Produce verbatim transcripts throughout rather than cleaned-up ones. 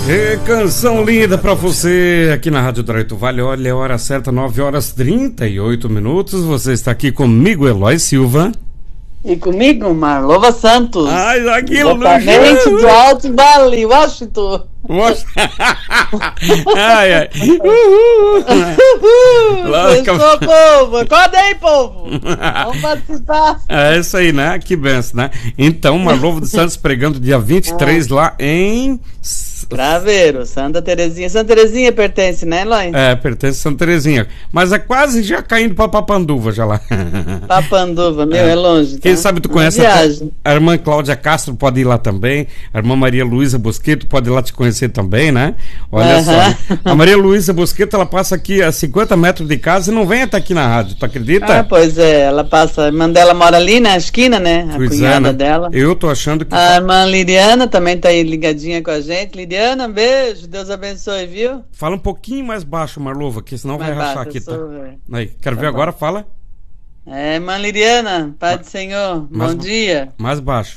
E canção linda pra você aqui na Rádio Drayton Vale. Olha a hora certa, nove horas e trinta e oito minutos. Você está aqui comigo, Eloy Silva. E comigo, Marlova Santos. Ai, aquilo, diretamente do Alto Vale, Washington. Washington. Ai, ai. Uhul. Sextou, povo. Acorda aí, povo. Vamos participar. É isso aí, né? Que benção, né? Então, Marlova dos Santos pregando dia vinte e três ah. lá em... Craveiro, Santa Terezinha. Santa Terezinha pertence, né, Eloy? É, pertence a Santa Terezinha. Mas é quase já caindo pra Papanduva, já lá. Papanduva, meu, é, é longe. Tá? Quem sabe tu conhece a, a irmã Cláudia Castro, pode ir lá também. A irmã Maria Luísa Bosqueto pode ir lá te conhecer também, né? Olha uh-huh. só. A Maria Luísa Bosqueto, ela passa aqui a cinquenta metros de casa e não vem até aqui na rádio, tu acredita? Ah, pois é, ela passa. A irmã dela mora ali na esquina, né? A pois cunhada é, né? dela. Eu tô achando que... A irmã Liriana também tá aí ligadinha com a gente. Liriana, um beijo, Deus abençoe, viu? Fala um pouquinho mais baixo, Marlova, que senão mais vai rachar aqui, tá? Sou... Aí, quero tá ver bom. Agora, fala. É, irmã Liriana, Pai do Senhor, mais, bom dia. Mais baixo.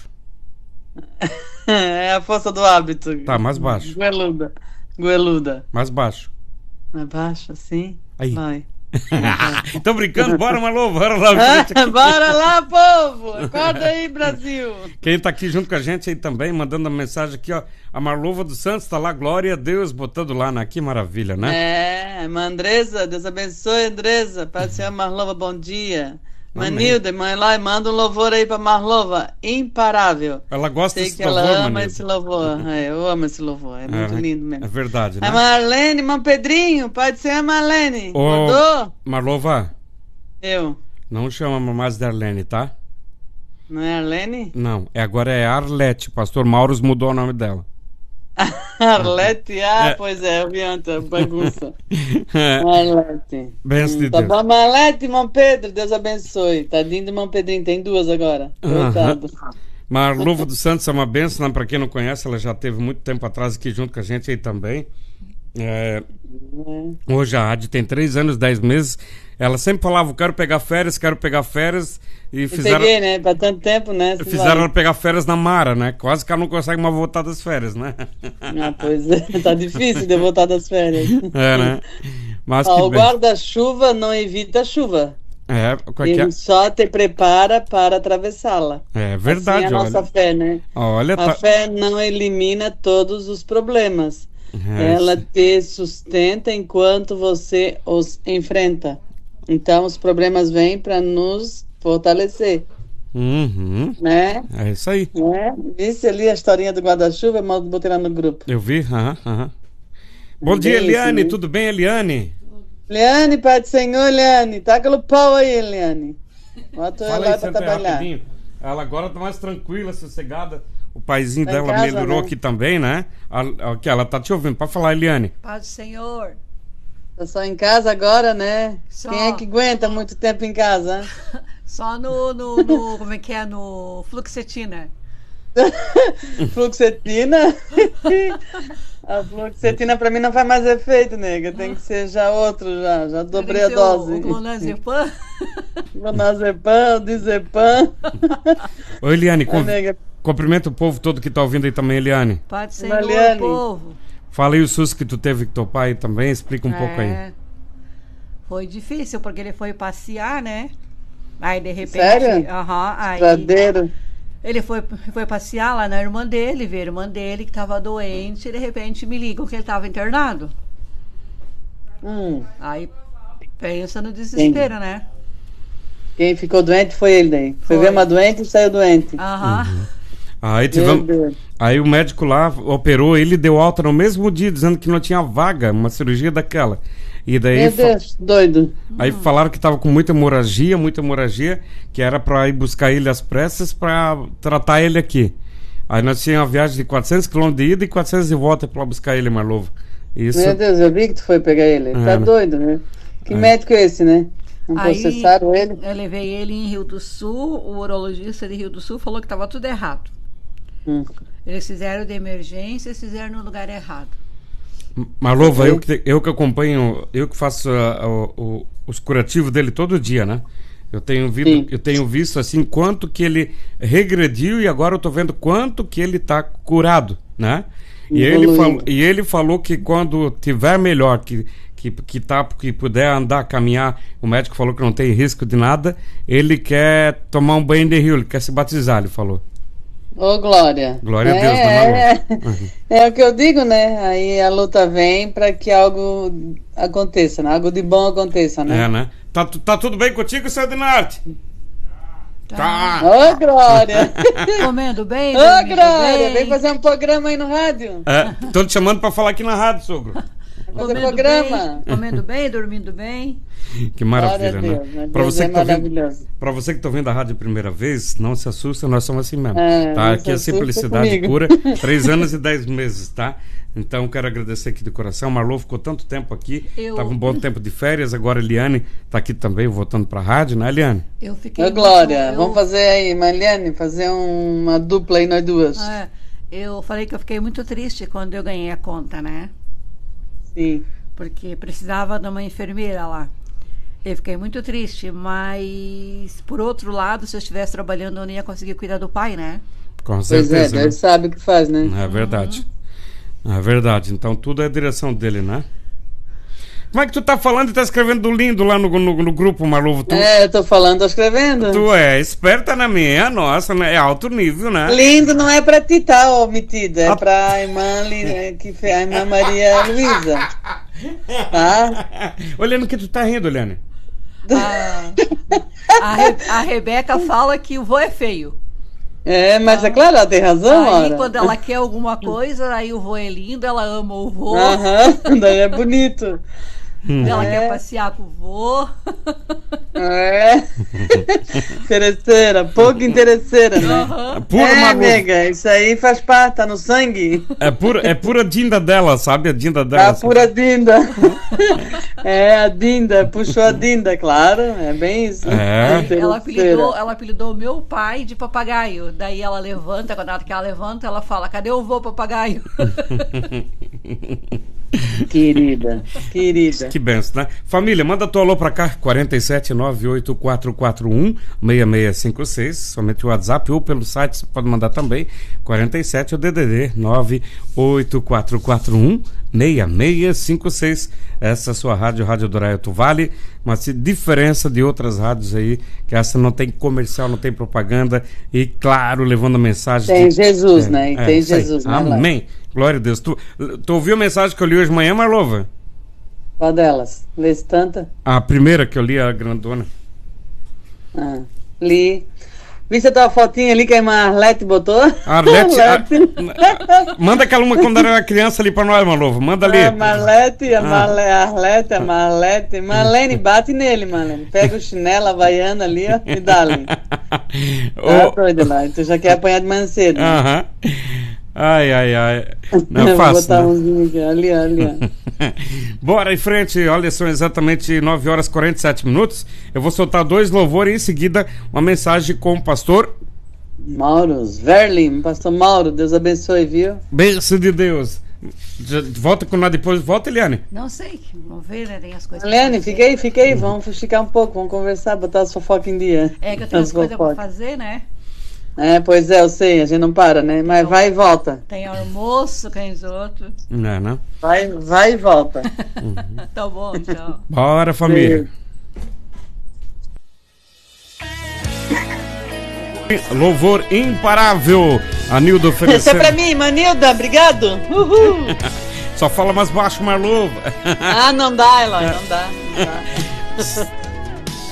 É a força do hábito. Tá, mais baixo. Gueluda. Gueluda. Mais baixo. Mais baixo, assim? Aí. Vai. Tô brincando, bora, Marlova, bora lá. Ah, bora lá, povo! Acorda aí, Brasil! Quem tá aqui junto com a gente aí também, mandando uma mensagem aqui, ó. A Marlova dos Santos tá lá, glória a Deus, botando lá, né? Que maravilha, né? É, irmã Andresa, Deus abençoe, Andresa. Pai do Senhor, Marlova, bom dia. Manilda, mãe lá, manda um louvor aí pra Marlova, imparável. Ela gosta Sei desse que louvor, ela ama Manilda. esse louvor. É, eu amo esse louvor, é, é muito lindo mesmo. É verdade, né? A Marlene, irmão Pedrinho, pode ser a Marlene. Ô, mandou? Marlova. Eu. Não chama mais de Arlene, tá? Não é Arlene? Não, é, agora é Arlete. Pastor Mauros mudou o nome dela. Arlete, ah, é. Pois é, eu vi ontem, bagunça. É. Arlete. Benção de tá Deus. Bom, Marlete, irmão Pedro, Deus abençoe. Tadinho do irmão Pedrinho, tem duas agora. Coitado. Uh-huh. Marlova dos Santos é uma benção, né? Pra quem não conhece, ela já teve muito tempo atrás aqui junto com a gente aí também. É... É. Hoje a rádio tem três anos, dez meses. Ela sempre falava, quero pegar férias, quero pegar férias. E fizeram. Eu peguei, né? Pra tanto tempo, né? Se fizeram vai. Ela pegar férias na Mara, né? Quase que ela não consegue mais voltar das férias, né? Ah, pois é. Tá difícil de voltar das férias. É, né? Mas ah, que o guarda-chuva não evita a chuva. É, ele é? Só te prepara para atravessá-la. É verdade, assim é a nossa olha. fé, né? Olha, a tá... fé não elimina todos os problemas. É, ela isso. te sustenta enquanto você os enfrenta. Então os problemas vêm para nos fortalecer. Uhum. Né? É isso aí. É? Visse ali a historinha do guarda-chuva, eu botei lá no grupo. Eu vi, aham, aham. Bom dia, Eliane, isso, né? Tudo bem, Eliane? Eliane, Pai do Senhor, Eliane, taca o pau aí, Eliane. Bota ela lá pra trabalhar. Rapidinho. Ela agora tá mais tranquila, sossegada. O paizinho tá dela casa, melhorou, né? Aqui também, né? Aqui, ela tá te ouvindo. Pode falar, Eliane. Pai do Senhor. Tá só em casa agora, né? Só... Quem é que aguenta muito tempo em casa? Só no, no, no como é que é? No fluoxetina. Fluoxetina? A fluoxetina pra mim não faz mais efeito, nega. Tem que ser já outro, já. Já dobrei a dose. O clonazepam? Clonazepam, Diazepam. Ô, Eliane, com... cumprimenta o povo todo que tá ouvindo aí também, Eliane. Pai do Senhor, Eliane. Povo. Fala aí o susto que tu teve com teu pai também, explica um é, pouco aí. Foi difícil, porque ele foi passear, né? Aí de repente... Sério? Aham, aí... Pradeiro. Ele foi, foi passear lá na irmã dele, ver a irmã dele que estava doente, e de repente me ligam que ele estava internado. Hum. Aí pensa no desespero, Quem? né? Quem ficou doente foi ele daí. Foi, foi ver uma doente e saiu doente. Aham. Uhum. Aí, tivemos... Aí o médico lá operou ele, deu alta no mesmo dia, dizendo que não tinha vaga, uma cirurgia daquela. E daí Meu Deus, fa... doido. Aí hum. falaram que estava com muita hemorragia, muita hemorragia, que era para ir buscar ele às pressas para tratar ele aqui. Aí nós tínhamos uma viagem de quatrocentos quilômetros de ida e quatrocentos de volta para buscar ele, Marlova. Isso... Meu Deus, eu vi que tu foi pegar ele. É, tá doido, né? Que é. médico é esse, né? Não aí, processaram ele? Eu levei ele em Rio do Sul, o urologista de Rio do Sul falou que estava tudo errado. Hum. Eles fizeram de emergência e fizeram no lugar errado. Marlova, eu que, eu que acompanho, eu que faço uh, uh, uh, os curativos dele todo dia, né? Eu tenho, visto, eu tenho visto assim quanto que ele regrediu e agora eu tô vendo quanto que ele tá curado, né? E ele, falou, e ele falou que quando tiver melhor, que, que, que, tá, que puder andar, caminhar, o médico falou que não tem risco de nada, ele quer tomar um banho de rio, ele quer se batizar, ele falou. Ô, oh, Glória. Glória é, a Deus, é, é, uhum. é o que eu digo, né? Aí a luta vem para que algo aconteça, né? Algo de bom aconteça, né? É, né? Tá, tá tudo bem contigo, seu Dinarte? Tá. Ô, oh, Glória. Comendo bem? Ô, oh, Glória, bem. Vem fazer um programa aí no rádio. É, tô te chamando para falar aqui na rádio, sogro. Fazer programa. Bem, comendo bem, dormindo bem. Que maravilha, Deus, né? Para você, é tá pra você que tá vendo a rádio a primeira vez, não se assusta, nós somos assim mesmo. É, tá? Aqui é simplicidade comigo. Pura. Três anos e dez meses, tá? Então quero agradecer aqui de coração. Marlô ficou tanto tempo aqui, eu... tava um bom tempo de férias, agora a Eliane tá aqui também, voltando pra rádio, né, Eliane? Eu fiquei. Ô, Glória, eu... vamos fazer aí, Eliane, fazer um, uma dupla aí, nós duas. É, eu falei que eu fiquei muito triste quando eu ganhei a conta, né? Sim. Porque precisava de uma enfermeira lá. Eu fiquei muito triste, mas por outro lado, se eu estivesse trabalhando, eu não ia conseguir cuidar do pai, né? Com certeza. Pois é, ele sabe o que faz, né? É verdade. Uhum. É verdade. Então tudo é a direção dele, né? Como é que tu tá falando e tá escrevendo lindo lá no, no, no grupo, Marlô? Tu... É, eu tô falando, tô escrevendo. Tu é esperta na minha, nossa, né? É alto nível, né? Lindo não é pra ti, tá, ô metida, é a... pra irmã, que fez a irmã Maria Luísa. Tá? Olhando que tu tá rindo, Eliane. A, a, Re, a Rebeca fala que o vô é feio. É, mas ah, é claro, ela tem razão, aí ora. Quando ela quer alguma coisa, aí o vô é lindo, ela ama o vô. Aham, daí é bonito. Ela é. quer passear com o vô. É. Interesseira, pouco interesseira, né? Uhum. É, pura é amiga, isso aí faz parte, tá no sangue. É pura, é pura dinda dela, sabe? A dinda dela. A pura dinda. É, a dinda, puxou a dinda, claro, é bem isso. É. Ela apelidou, ela apelidou meu pai de papagaio. Daí ela levanta, quando ela, que ela levanta, ela fala, cadê o vô papagaio? Querida, querida. Que benção, né? Família, manda tua alô pra cá, quatro sete nove oito quatro quatro um seis seis cinco seis, somente o WhatsApp ou pelo site, você pode mandar também, quarenta e sete, o D D D nove oito quatro quatro um seis seis cinco seis. Essa é a sua rádio, Rádio Doraito Vale, mas diferença de outras rádios aí, que essa não tem comercial, não tem propaganda e, claro, levando a mensagem. Tem de... Jesus, é, né? E é, tem Jesus, né? Amém. Glória a Deus. Tu, tu ouviu a mensagem que eu li hoje de manhã, Marlova? Qual delas? Lês tanta? A primeira que eu li, a grandona. Ah, li. Viste a tua fotinha ali que a irmã Arlete botou? Arlete, Arlete. A... Manda aquela uma quando era criança ali pra nós, Marlova. Manda ali. A Marlete, a ah. Marle, Arlete, a Marlete. Marlene, bate nele, Marlene. Pega o chinelo, a havaiana ali, ó, e dá ali. Tá doido lá. Tu já quer apanhar de manhã cedo. Aham. Né? Ai, ai, ai. Não é fácil. Vou botar né? umzinho aqui, ali, ali. Bora em frente, olha, são exatamente nove horas e quarenta e sete minutos. Eu vou soltar dois louvores e em seguida uma mensagem com o pastor Mauro Verlin, pastor Mauro, Deus abençoe, viu? Bênção de Deus. Volta com nós depois, volta, Eliane. Não sei, vamos ver, né? Tem as coisas. Eliane, fica aí, fica aí, vamos ficar um pouco, vamos conversar, botar as fofocas em dia. É que eu tenho as, as coisas pra fazer, né? É, pois é, eu sei, a gente não para, né? Mas então, vai e volta. Tem almoço, tem os outros. Não, não. Vai, vai e volta. Uhum. Tá bom, então. Bora, família. Sim. Louvor imparável. A Nilda oferecendo. Esse é pra mim, Manilda, obrigado. Uhul. Só fala mais baixo, Marlova. Ah, não dá, Eloy, não dá. Não dá.